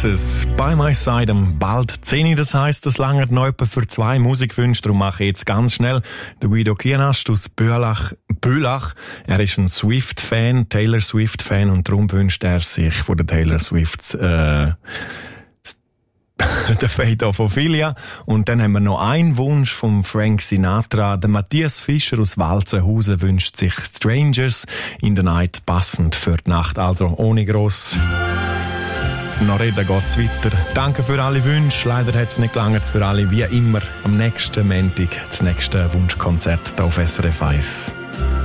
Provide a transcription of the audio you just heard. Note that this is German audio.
Faces, By My Side, bald 10. Das heisst, das lange noch etwa für 2 Musikwünsche. Darum mache ich jetzt ganz schnell den Guido Kienast aus Bülach. Er ist ein Swift-Fan, Taylor Swift-Fan, und darum wünscht er sich von der Taylor Swift der Fate of Ophelia. Und dann haben wir noch einen Wunsch von Frank Sinatra. Der Matthias Fischer aus Walzenhausen wünscht sich Strangers in the Night, passend für die Nacht. Also ohne gross noch reden geht's weiter. Danke für alle Wünsche. Leider hat es nicht gelangt für alle. Wie immer am nächsten Montag das nächste Wunschkonzert hier auf SRF 1.